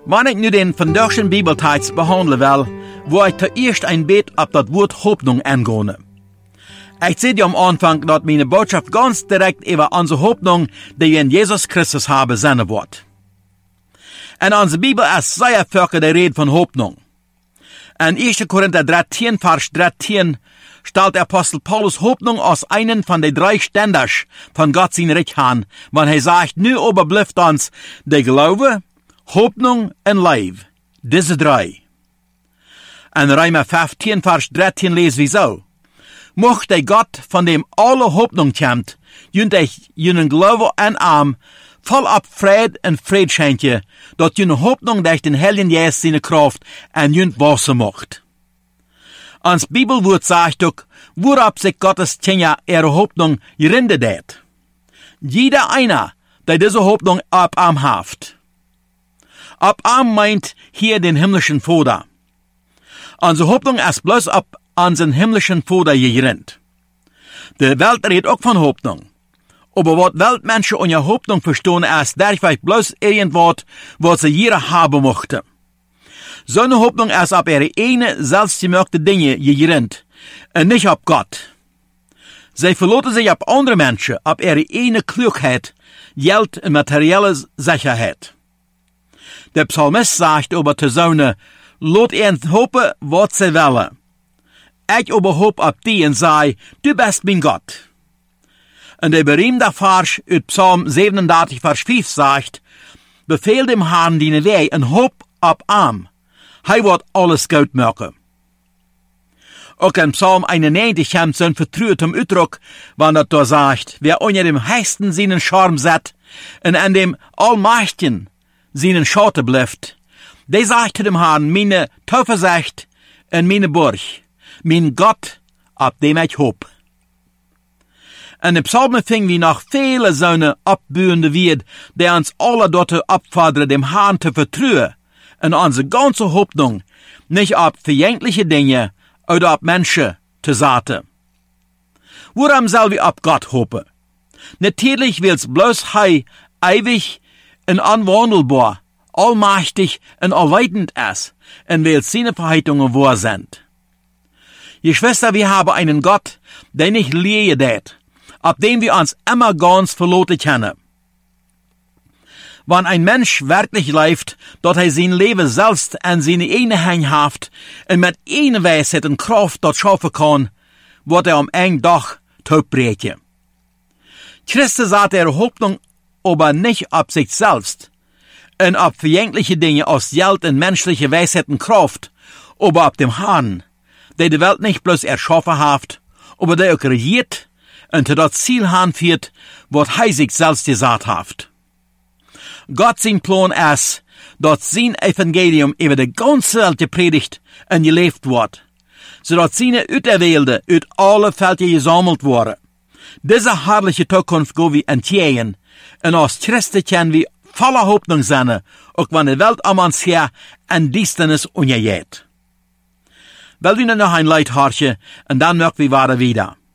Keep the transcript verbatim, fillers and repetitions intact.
Wanneer ik nu den vandaagse Bibeltext behandelen wil, wil ik zuerst een beetje op dat woord Hoffnung eingehen. Ich sehe am Anfang, dass meine Botschaft ganz direkt über unsere Hoffnung, die wir in Jesus Christus haben, sein wird. In unserer Bibel ist sehr viel die Rede von Hoffnung. In erster Korinther dreizehn, Vers dreizehn, stellt der Apostel Paulus Hoffnung als einen von den drei Ständern von Gott sein Reich an, wenn er sagt, nu überbleibt uns der Glaube, Hoffnung und Leib. Diese drei. In Römer fünfzehn, Vers dreizehn lesen wir so. Mocht der Gott, von dem alle Hoffnung kommt, jünt euch jenen Glaube und Arm, voll ab Fried und Fried schenke, dort jene Hoffnung durch den Heiligen Geist seine Kraft und jünt Wasser macht. Ans Bibelwort sagt auch, worauf sich Gottes Kinder ihre Hoffnung gerindet hat. Jeder einer, der diese Hoffnung ab Arm haft. Ab Arm meint hier den himmlischen Vater. Unsere Hoffnung ist bloß ab unseren himmlischen Vater gerinnt. Die Welt redet auch von Hoffnung. Aber was Weltmenschen ohne Hoffnung verstehen, ist dadurch bloß irgendwas, was sie jeder haben möchte. So eine Hoffnung ist ab ihre eine selbstgemachte Dinge gerinnt und nicht ab Gott. Sie verlassen sich ab andere Menschen, ab ihre eine Klugheit, Geld und materielle Sicherheit. Der Psalmist sagt über die Söhne, lot ihnen hoffen, was sie wollen. Ich aber hoop op die en zei, du bist mein Gott. Und der berühmte Vers uit Psalm siebenunddreißig, Vers fünf sagt, befehl dem Herrn deine Wege en hoop op ihm. Hij wird alles gut machen. Auch in Psalm einundneunzig kommt so ein vertrautem Ausdruck, wann er da sagt, wer unter dem Höchsten seinen Charme set und an dem Allmächtigen seinen Schatten bleibt, der sagt zu dem Herrn, meine Zuversicht und meine Burg, mein Gott, ab dem ich hoop. En de psalmen vingen wie noch viele zo'n opbouwende Wied, die uns alle dort opforderen, dem Herrn zu vertrauen, en unsere ganze Hoffnung nicht auf vergängliche Dinge oder auf Menschen zu setzen. Warum soll wir auf Gott hoffen? Natürlich will's bloß Hei ewig und unwandelbar, allmächtig und allweitend ist, und will seine Verheißungen wahr sind. Geschwister, wir haben einen Gott, der nicht lehe det, auf dem wir uns immer ganz verloren können. Wenn ein Mensch wirklich lebt, dort er sein Leben selbst an seine eigene Hand haft und mit einer Weisheit und Kraft dort schaffen kann, wird er am einen Tag totbrechen. Christus sagt ihre Hoffnung aber nicht auf sich selbst und auf vergängliche Dinge aus Geld und menschliche Weisheit und Kraft, aber auf dem Herrn, der die Welt nicht bloß erschaffen hat, aber der auch regiert und zu das Ziel anführt, was er sich selbst gesagt hat. Gott sein Plan ist, dass sein Evangelium über die ganze Welt gepredigt und gelebt wird, sodass seine Auserwählte aus alle Völker gesammelt wurden. Diese herrliche Zukunft gehen wir entgegen, und als Christen können wir voller Hoffnung sein, auch wenn die Welt um uns her in Düsternis untergeht. Weil wir noch ein Lied horchen, und dann möchten wir wieder.